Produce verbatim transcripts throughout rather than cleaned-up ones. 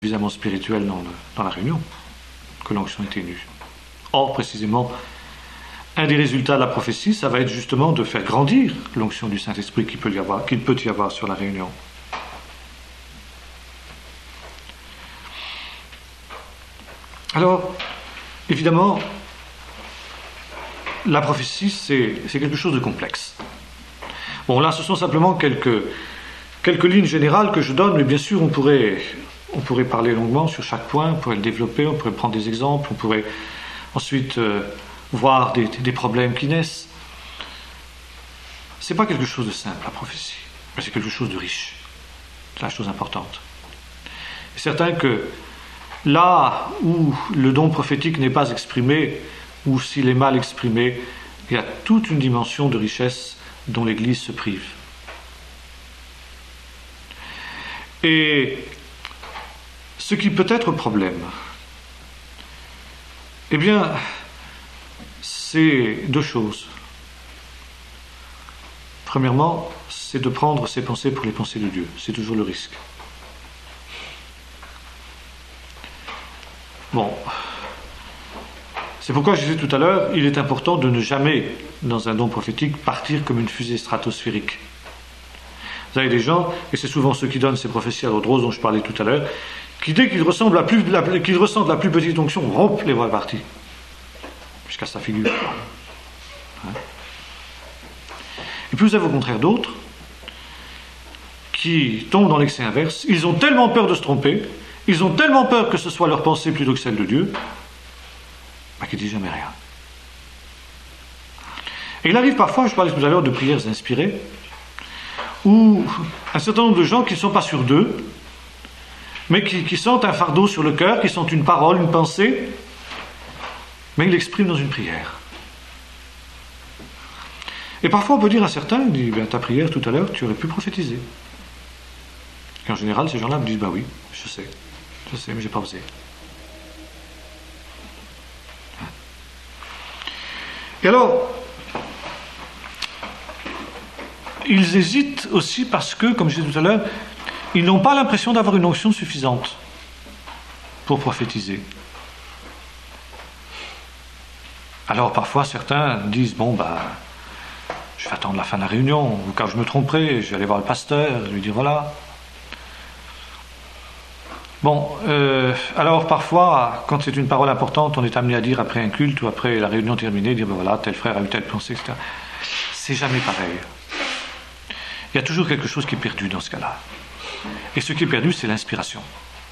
suffisamment spirituel dans, le, dans la réunion, que l'onction était nue. Or, précisément, un des résultats de la prophétie, ça va être justement de faire grandir l'onction du Saint-Esprit qu'il peut y avoir, qu'il peut y avoir sur la réunion. Alors, évidemment, la prophétie, c'est, c'est quelque chose de complexe. Bon, là, ce sont simplement quelques, quelques lignes générales que je donne, mais bien sûr, on pourrait, on pourrait parler longuement sur chaque point, on pourrait le développer, on pourrait prendre des exemples, on pourrait ensuite euh, voir des, des problèmes qui naissent. C'est pas quelque chose de simple, la prophétie, mais c'est quelque chose de riche. C'est la chose importante. C'est certain que là où le don prophétique n'est pas exprimé, ou s'il est mal exprimé, il y a toute une dimension de richesse dont l'Église se prive. Et ce qui peut être problème, eh bien, c'est deux choses. Premièrement, c'est de prendre ses pensées pour les pensées de Dieu. C'est toujours le risque. Bon. C'est pourquoi je disais tout à l'heure, il est important de ne jamais, dans un don prophétique, partir comme une fusée stratosphérique. Vous avez des gens, et c'est souvent ceux qui donnent ces prophéties à l'ordre rose dont je parlais tout à l'heure, qui dès qu'ils ressentent la plus, la, qu'ils ressentent la plus petite onction, rompent les voilà partis. Jusqu'à sa figure. Hein? Et puis vous avez au contraire d'autres qui tombent dans l'excès inverse. Ils ont tellement peur de se tromper, ils ont tellement peur que ce soit leur pensée plutôt que celle de Dieu, bah, qu'ils ne disent jamais rien. Et il arrive parfois, je parlais tout à l'heure de prières inspirées, où un certain nombre de gens qui ne sont pas sûrs d'eux, mais qui, qui sentent un fardeau sur le cœur, qui sentent une parole, une pensée, mais ils l'expriment dans une prière. Et parfois on peut dire à certains, il dit, ben, ta prière tout à l'heure, tu aurais pu prophétiser. Et en général, ces gens-là me disent, bah oui, je sais, je sais, mais j'ai pas osé. Et alors, ils hésitent aussi parce que, comme je disais tout à l'heure, ils n'ont pas l'impression d'avoir une onction suffisante pour prophétiser. Alors parfois certains disent, bon bah, je vais attendre la fin de la réunion, ou quand je me tromperai, je vais aller voir le pasteur, lui dire voilà. Bon, euh, alors parfois, quand c'est une parole importante, on est amené à dire après un culte ou après la réunion terminée, dire ben voilà, tel frère a eu telle pensée, et cetera. C'est jamais pareil. Il y a toujours quelque chose qui est perdu dans ce cas-là. Et ce qui est perdu, c'est l'inspiration.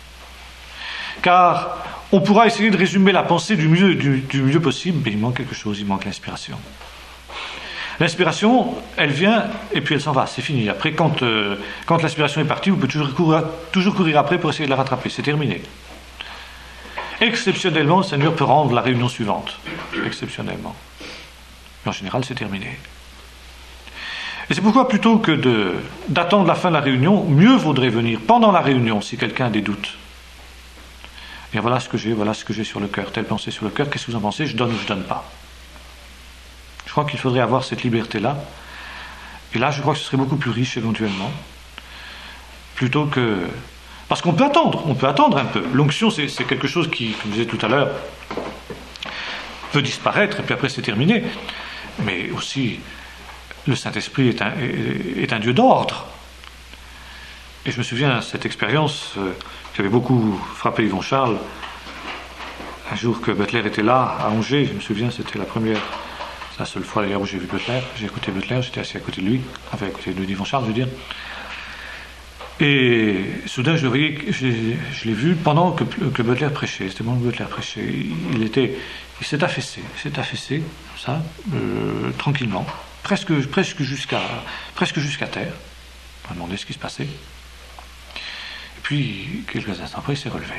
Car on pourra essayer de résumer la pensée du mieux, du, du mieux possible, mais il manque quelque chose, il manque l'inspiration. L'inspiration, elle vient et puis elle s'en va, c'est fini. Après, quand, euh, quand l'inspiration est partie, vous pouvez toujours courir, toujours courir après pour essayer de la rattraper, c'est terminé. Exceptionnellement, le Seigneur peut rendre la réunion suivante. Exceptionnellement. Mais en général, c'est terminé. Et c'est pourquoi, plutôt que de, d'attendre la fin de la réunion, mieux vaudrait venir pendant la réunion, si quelqu'un a des doutes. Et voilà ce que j'ai, voilà ce que j'ai sur le cœur, telle pensée sur le cœur, qu'est-ce que vous en pensez, je donne ou je donne pas. Je crois qu'il faudrait avoir cette liberté-là. Et là, je crois que ce serait beaucoup plus riche éventuellement. Plutôt que... Parce qu'on peut attendre, on peut attendre un peu. L'onction, c'est, c'est quelque chose qui, comme je disais tout à l'heure, peut disparaître et puis après c'est terminé. Mais aussi, le Saint-Esprit est un, est, est un Dieu d'ordre. Et je me souviens de cette expérience euh, qui avait beaucoup frappé Yvon Charles. Un jour que Butler était là, à Angers, je me souviens, c'était la première... la seule fois d'ailleurs où j'ai vu Butler, j'ai écouté Butler, j'étais assis à côté de lui, enfin à côté de Yvon Charles, je veux dire. Et soudain, je le voyais, je, je l'ai vu pendant que, que Butler prêchait. C'était pendant que Butler prêchait. Il était, il s'est affaissé, il s'est affaissé, comme ça, euh, tranquillement, presque, presque jusqu'à, presque jusqu'à terre. On m'a demandé ce qui se passait. Et puis, quelques instants après, il s'est relevé.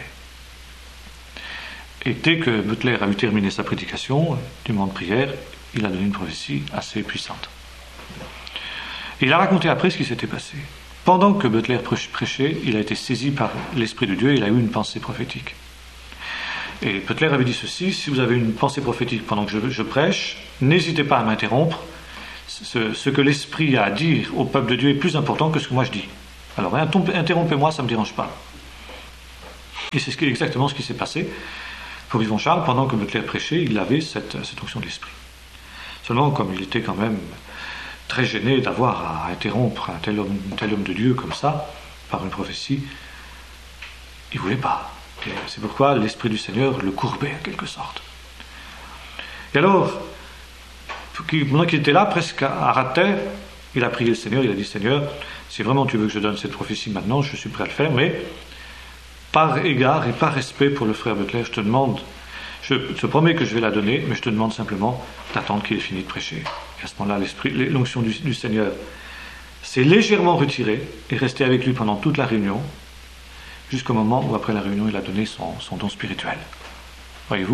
Et dès que Butler a eu terminé sa prédication, du moment de prière, il a donné une prophétie assez puissante. Et il a raconté après ce qui s'était passé. Pendant que Butler prêchait, il a été saisi par l'Esprit de Dieu et il a eu une pensée prophétique. Et Butler avait dit ceci, si vous avez une pensée prophétique pendant que je, je prêche, n'hésitez pas à m'interrompre. Ce, ce que l'Esprit a à dire au peuple de Dieu est plus important que ce que moi je dis. Alors interrompez-moi, ça ne me dérange pas. Et c'est exactement ce qui s'est passé pour Yvon Charles. Pendant que Butler prêchait, il avait cette, cette onction de l'esprit. Seulement, comme il était quand même très gêné d'avoir à interrompre un tel homme, un tel homme de Dieu comme ça, par une prophétie, il ne voulait pas. Et c'est pourquoi l'Esprit du Seigneur le courbait en quelque sorte. Et alors, pendant qu'il était là, presque à ras de terre, il a prié le Seigneur, il a dit: Seigneur, si vraiment tu veux que je donne cette prophétie maintenant, je suis prêt à le faire, mais par égard et par respect pour le frère Butler, je te demande, je te promets que je vais la donner, mais je te demande simplement d'attendre qu'il ait fini de prêcher. Et à ce moment-là, l'esprit, l'onction du, du Seigneur s'est légèrement retirée et resté avec lui pendant toute la réunion, jusqu'au moment où, après la réunion, il a donné son, son don spirituel. Voyez-vous ?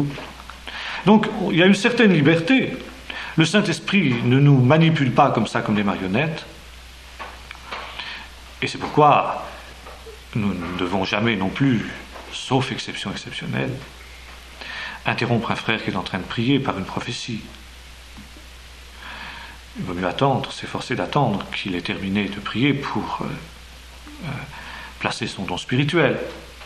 Donc, il y a une certaine liberté. Le Saint-Esprit ne nous manipule pas comme ça, comme des marionnettes. Et c'est pourquoi nous ne devons jamais non plus, sauf exception exceptionnelle, interrompre un frère qui est en train de prier par une prophétie. Il vaut mieux attendre, s'efforcer d'attendre qu'il ait terminé de prier pour euh, euh, placer son don spirituel.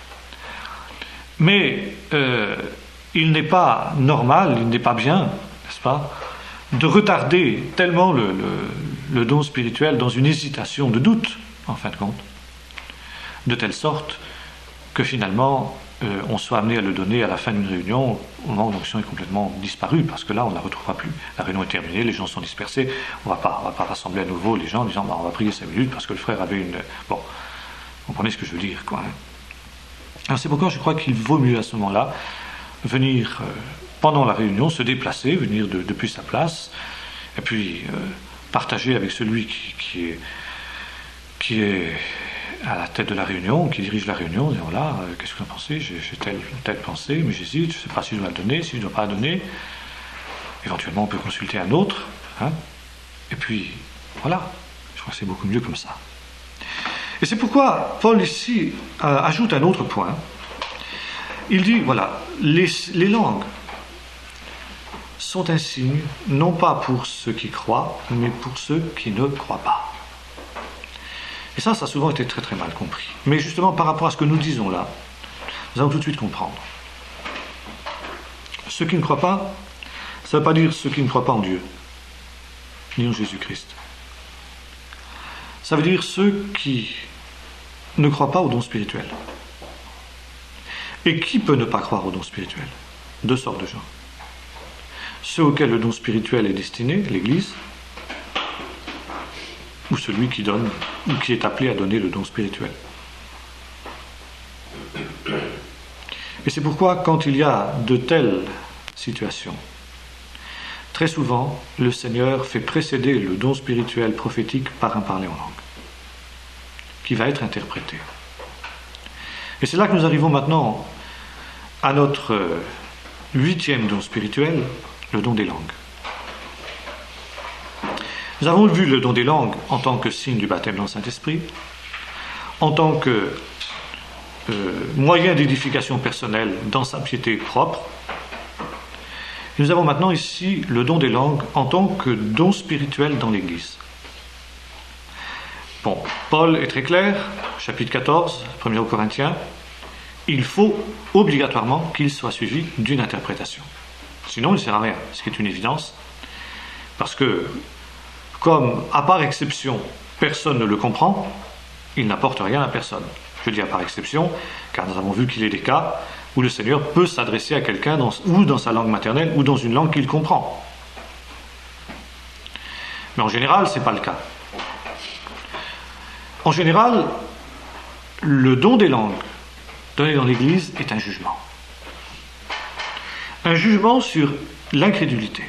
Mais euh, il n'est pas normal, il n'est pas bien, n'est-ce pas, de retarder tellement le, le, le don spirituel dans une hésitation de doute, en fin de compte, de telle sorte que finalement euh, on soit amené à le donner à la fin d'une réunion au moment où l'onction est complètement disparue, parce que là on ne la retrouvera plus. La réunion est terminée, les gens sont dispersés, on ne va pas rassembler à nouveau les gens en disant bah, on va prier cinq minutes parce que le frère avait une... Bon, vous comprenez ce que je veux dire, quoi. Hein. Alors c'est pourquoi je crois qu'il vaut mieux à ce moment-là venir, euh, pendant la réunion, se déplacer, venir de, depuis sa place, et puis euh, partager avec celui qui, qui, est, qui est à la tête de la réunion, qui dirige la réunion, disant voilà, euh, qu'est-ce que vous en pensez, j'ai, j'ai telle, telle pensée, mais j'hésite, je ne sais pas si je dois la donner, si je ne dois pas la donner. Éventuellement, on peut consulter un autre, hein, et puis voilà, je crois que c'est beaucoup mieux comme ça. Et c'est pourquoi Paul ici euh, ajoute un autre point. Il dit, voilà, les, les langues sont un signe, non pas pour ceux qui croient, mais pour ceux qui ne croient pas. Et ça, ça a souvent été très très mal compris. Mais justement, par rapport à ce que nous disons là, nous allons tout de suite comprendre. Ceux qui ne croient pas, ça ne veut pas dire ceux qui ne croient pas en Dieu, ni en Jésus-Christ. Ça veut dire ceux qui ne croient pas au don spirituel. Et qui peut ne pas croire au don spirituel ? Deux sortes de gens. Ceux auxquels le don spirituel est destiné, l'Église, ou celui qui donne, ou qui est appelé à donner le don spirituel. Et c'est pourquoi, quand il y a de telles situations, très souvent, le Seigneur fait précéder le don spirituel prophétique par un parler en langue, qui va être interprété. Et c'est là que nous arrivons maintenant à notre huitième don spirituel, le don des langues. Nous avons vu le don des langues en tant que signe du baptême dans le Saint-Esprit, en tant que euh, moyen d'édification personnelle dans sa piété propre. Et nous avons maintenant ici le don des langues en tant que don spirituel dans l'Église. Bon, Paul est très clair, chapitre quatorze, premier aux Corinthiens, il faut obligatoirement qu'il soit suivi d'une interprétation. Sinon, il ne sert à rien, ce qui est une évidence, parce que, comme, à part exception, personne ne le comprend, il n'apporte rien à personne. Je dis à part exception, car nous avons vu qu'il est des cas où le Seigneur peut s'adresser à quelqu'un dans, ou dans sa langue maternelle, ou dans une langue qu'il comprend. Mais en général, ce n'est pas le cas. En général, le don des langues donné dans l'Église est un jugement. Un jugement sur l'incrédulité.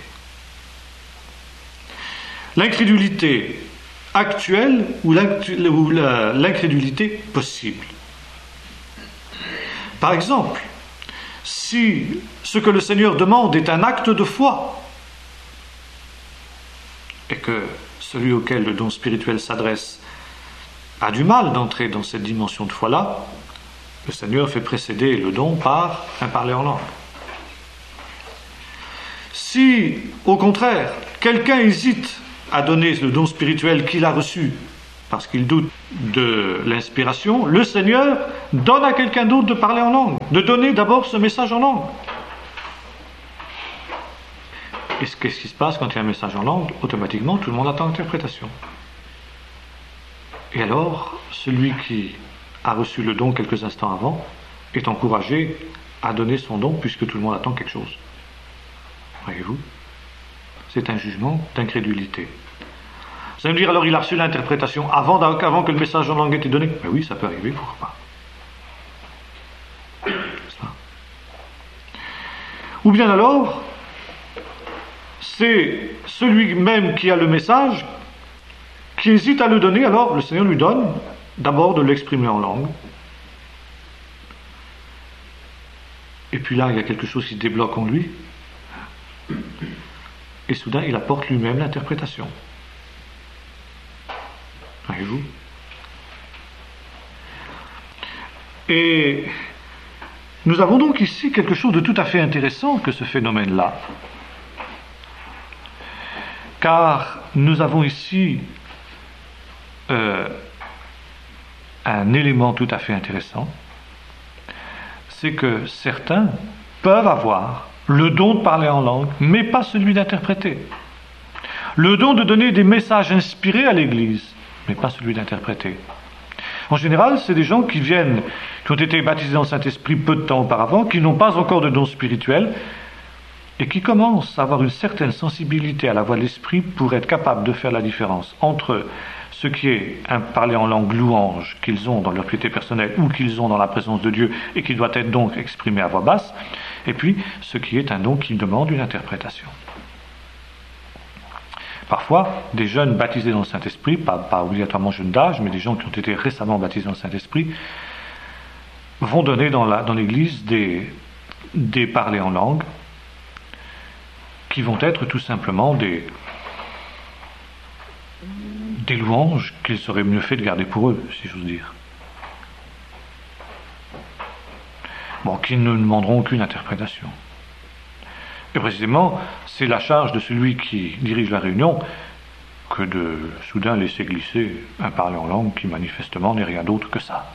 L'incrédulité actuelle ou l'incrédulité possible. Par exemple, si ce que le Seigneur demande est un acte de foi, et que celui auquel le don spirituel s'adresse a du mal d'entrer dans cette dimension de foi-là, le Seigneur fait précéder le don par un parler en langue. Si, au contraire, quelqu'un hésite à donner le don spirituel qu'il a reçu parce qu'il doute de l'inspiration, le Seigneur donne à quelqu'un d'autre de parler en langue, de donner d'abord ce message en langue. Et qu'est-ce qui se passe quand il y a un message en langue? Automatiquement, tout le monde attend l'interprétation. Et alors, celui qui a reçu le don quelques instants avant est encouragé à donner son don puisque tout le monde attend quelque chose. Voyez-vous? C'est un jugement d'incrédulité. Vous allez me dire, alors il a reçu l'interprétation avant, avant que le message en langue ait été donné? Mais oui, ça peut arriver, pourquoi pas? Ou bien alors, c'est celui même qui a le message qui hésite à le donner, alors le Seigneur lui donne d'abord de l'exprimer en langue. Et puis là, il y a quelque chose qui se débloque en lui. Et soudain, il apporte lui-même l'interprétation. Voyez-vous? Et nous avons donc ici quelque chose de tout à fait intéressant que ce phénomène-là. Car nous avons ici euh, un élément tout à fait intéressant, c'est que certains peuvent avoir le don de parler en langue, mais pas celui d'interpréter. Le don de donner des messages inspirés à l'Église, mais pas celui d'interpréter. En général, c'est des gens qui viennent, qui ont été baptisés dans le Saint-Esprit peu de temps auparavant, qui n'ont pas encore de don spirituel, et qui commencent à avoir une certaine sensibilité à la voix de l'Esprit pour être capables de faire la différence entre ce qui est un parler en langue louange qu'ils ont dans leur piété personnelle ou qu'ils ont dans la présence de Dieu et qui doit être donc exprimé à voix basse, et puis ce qui est un don qui demande une interprétation. Parfois, des jeunes baptisés dans le Saint-Esprit, pas, pas obligatoirement jeunes d'âge, mais des gens qui ont été récemment baptisés dans le Saint-Esprit, vont donner dans, la, dans l'Église des, des parlers en langue qui vont être tout simplement des, des louanges qu'il serait mieux fait de garder pour eux, si j'ose dire. Bon, qui ne demanderont aucune interprétation. Et précisément, c'est la charge de celui qui dirige la réunion que de soudain laisser glisser un parler en langue qui manifestement n'est rien d'autre que ça.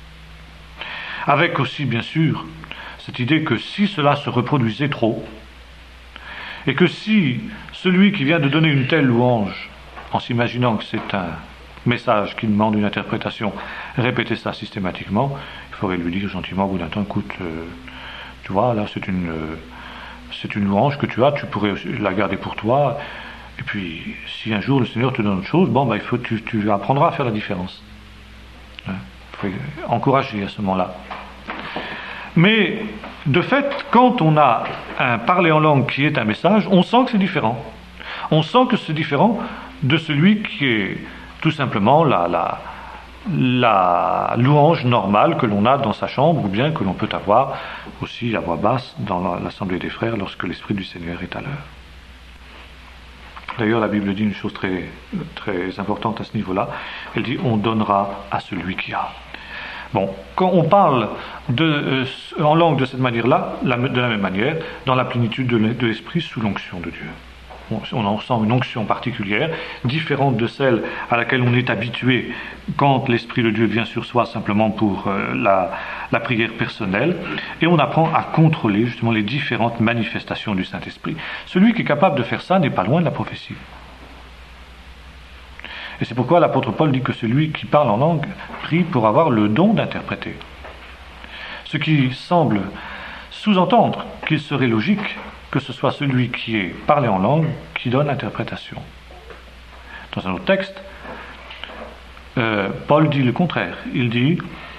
Avec aussi, bien sûr, cette idée que si cela se reproduisait trop, et que si celui qui vient de donner une telle louange, en s'imaginant que c'est un message qui demande une interprétation, répétait ça systématiquement, il faudrait lui dire gentiment au bout d'un temps, écoute, euh, tu vois, là c'est une... Euh, c'est une louange que tu as, tu pourrais la garder pour toi, et puis si un jour le Seigneur te donne autre chose, bon, ben, il faut, tu, tu apprendras à faire la différence. Il faut encourager à ce moment-là. Mais de fait, quand on a un parler en langue qui est un message, on sent que c'est différent. On sent que c'est différent de celui qui est tout simplement la, la, la louange normale que l'on a dans sa chambre, ou bien que l'on peut avoir aussi à voix basse dans l'Assemblée des frères lorsque l'Esprit du Seigneur est à l'heure. D'ailleurs, la Bible dit une chose très, très importante à ce niveau-là. Elle dit « on donnera à celui qui a ». Bon, quand on parle de, euh, en langue de cette manière-là, la, de la même manière, dans la plénitude de l'Esprit sous l'onction de Dieu. On en sent une onction particulière, différente de celle à laquelle on est habitué quand l'Esprit de Dieu vient sur soi simplement pour euh, la, la prière personnelle, et on apprend à contrôler justement les différentes manifestations du Saint-Esprit. Celui qui est capable de faire ça n'est pas loin de la prophétie. Et c'est pourquoi l'apôtre Paul dit que celui qui parle en langue prie pour avoir le don d'interpréter. Ce qui semble sous-entendre qu'il serait logique que ce soit celui qui est parlé en langue qui donne l'interprétation. Dans un autre texte, euh, Paul dit le contraire. Il dit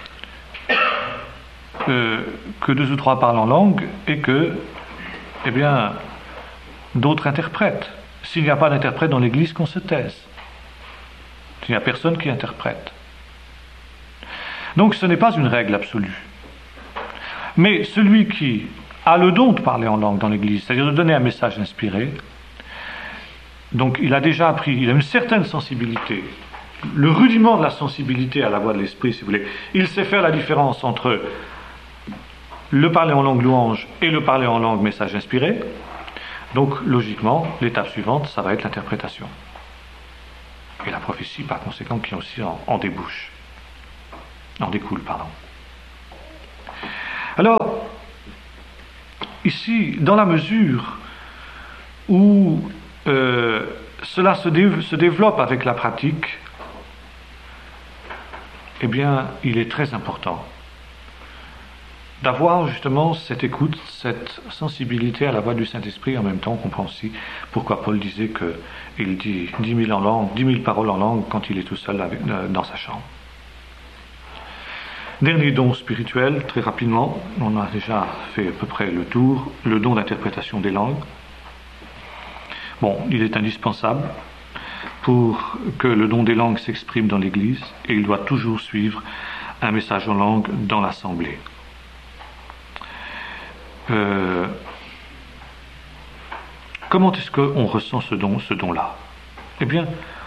euh, que deux ou trois parlent en langue et que, eh bien, d'autres interprètent. S'il n'y a pas d'interprète dans l'Église, qu'on se taise. S'il n'y a personne qui interprète. Donc ce n'est pas une règle absolue. Mais celui qui a le don de parler en langue dans l'Église, c'est-à-dire de donner un message inspiré, donc il a déjà appris, il a une certaine sensibilité, le rudiment de la sensibilité à la voix de l'Esprit, si vous voulez. Il sait faire la différence entre le parler en langue louange et le parler en langue message inspiré. Donc logiquement, l'étape suivante, ça va être l'interprétation. Et la prophétie, par conséquent, qui aussi en, en débouche, en découle, pardon. Alors, ici, dans la mesure où euh, cela se, dé- se développe avec la pratique, eh bien, il est très important d'avoir justement cette écoute, cette sensibilité à la voix du Saint-Esprit. En même temps, on comprend aussi pourquoi Paul disait qu'il dit dix mille en langue, dix mille paroles en langue quand il est tout seul avec, euh, dans sa chambre. Dernier don spirituel, très rapidement, on a déjà fait à peu près le tour, le don d'interprétation des langues. Bon, il est indispensable pour que le don des langues s'exprime dans l'Église, et il doit toujours suivre un message en langue dans l'assemblée. Euh, comment est-ce qu'on ressent ce don, ce don-là? Eh bien,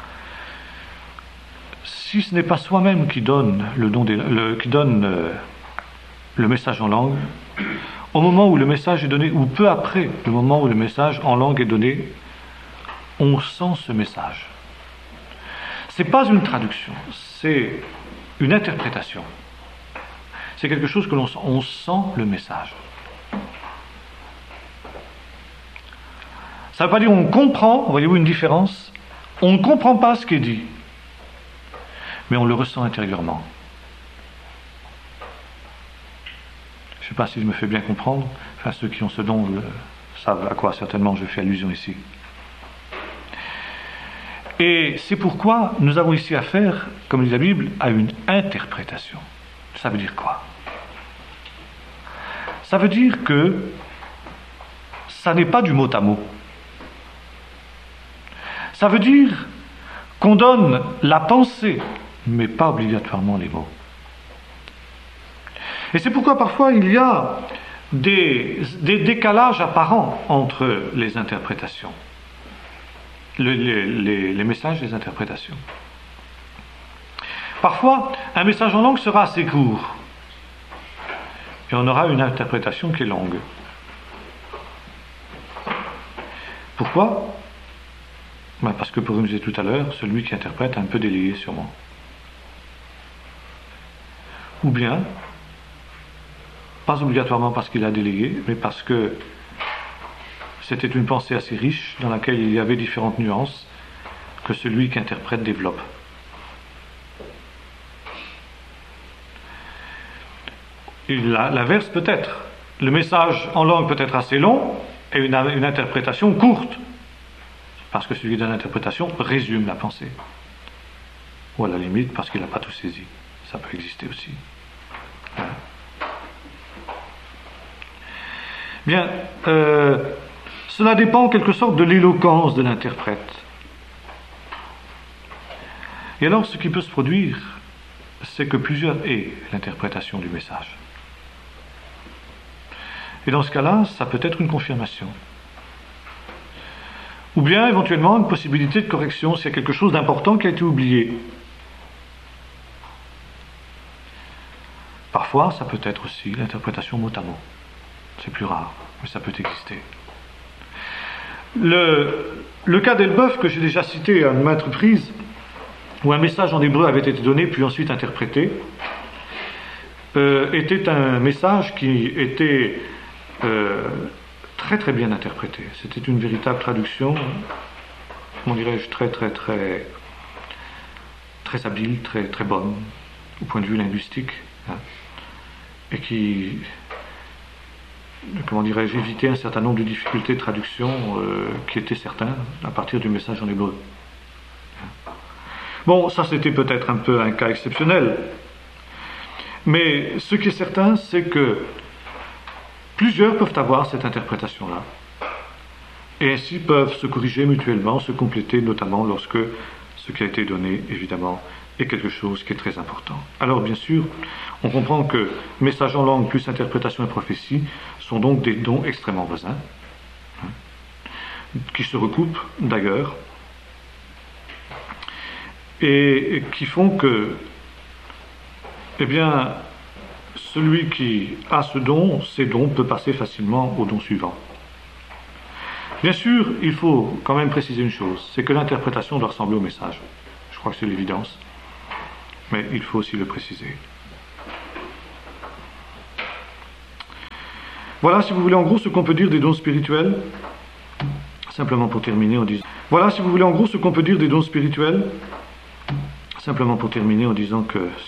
si ce n'est pas soi-même qui donne le don des, le, qui donne euh, le message en langue, au moment où le message est donné, ou peu après le moment où le message en langue est donné, on sent ce message. C'est pas une traduction, c'est une interprétation. C'est quelque chose que l'on sent, on sent le message. Ça ne veut pas dire on comprend, voyez-vous une différence? On ne comprend pas ce qui est dit, mais on le ressent intérieurement. Je ne sais pas si je me fais bien comprendre, enfin ceux qui ont ce don le, savent à quoi certainement je fais allusion ici. Et c'est pourquoi nous avons ici affaire, comme dit la Bible, à une interprétation. Ça veut dire quoi? Ça veut dire que ça n'est pas du mot à mot. Ça veut dire qu'on donne la pensée, mais pas obligatoirement les mots. Et c'est pourquoi parfois il y a des, des décalages apparents entre les interprétations, les, les, les messages et les interprétations. Parfois, un message en langue sera assez court, et on aura une interprétation qui est longue. Pourquoi? Ben parce que, pour comme je disais tout à l'heure, celui qui interprète a un peu délayé sûrement. Ou bien, pas obligatoirement parce qu'il a délayé, mais parce que c'était une pensée assez riche dans laquelle il y avait différentes nuances que celui qui interprète développe. Et l'inverse peut-être. Le message en langue peut être assez long et une, une interprétation courte, parce que celui de l'interprétation résume la pensée. Ou à la limite parce qu'il n'a pas tout saisi. Ça peut exister aussi. Voilà. Bien, euh, cela dépend en quelque sorte de l'éloquence de l'interprète. Et alors, ce qui peut se produire, c'est que plusieurs aient l'interprétation du message. Et dans ce cas-là, ça peut être une confirmation. Ou bien, éventuellement, une possibilité de correction s'il y a quelque chose d'important qui a été oublié. Parfois, ça peut être aussi l'interprétation mot à mot. C'est plus rare, mais ça peut exister. Le, le cas d'Elbeuf, que j'ai déjà cité à maintes reprises, où un message en hébreu avait été donné, puis ensuite interprété, euh, était un message qui était euh, très très bien interprété. C'était une véritable traduction, comment dirais-je, très très très très habile, très très bonne, au point de vue linguistique, hein, et qui, comment dirais-je, évitait un certain nombre de difficultés de traduction euh, qui étaient certaines à partir du message en hébreu. Bon, ça c'était peut-être un peu un cas exceptionnel, mais ce qui est certain, c'est que plusieurs peuvent avoir cette interprétation-là, et ainsi peuvent se corriger mutuellement, se compléter, notamment lorsque ce qui a été donné, évidemment, est quelque chose qui est très important. Alors bien sûr, on comprend que message en langue plus interprétation et prophétie sont donc des dons extrêmement voisins, hein, qui se recoupent d'ailleurs, et qui font que, eh bien, celui qui a ce don, ces dons, peut passer facilement au don suivant. Bien sûr, il faut quand même préciser une chose, c'est que l'interprétation doit ressembler au message. crois que c'est l'évidence. Mais il faut aussi le préciser. Voilà, si vous voulez, en gros, ce qu'on peut dire des dons spirituels. Simplement pour terminer en disant... Voilà, si vous voulez, en gros, ce qu'on peut dire des dons spirituels. Simplement pour terminer en disant que...